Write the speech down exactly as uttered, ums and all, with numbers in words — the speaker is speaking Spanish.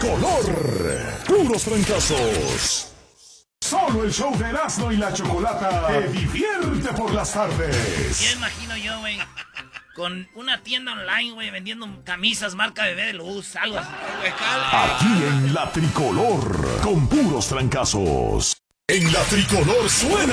Tricolor. Puros trancazos. Solo el show de Erasmo y la Chocolata te divierte por las tardes. Ya imagino yo, güey, con una tienda online, güey, vendiendo camisas marca Bebé de Luz, algo así. Aquí en la Tricolor, con puros trancazos. En la Tricolor suena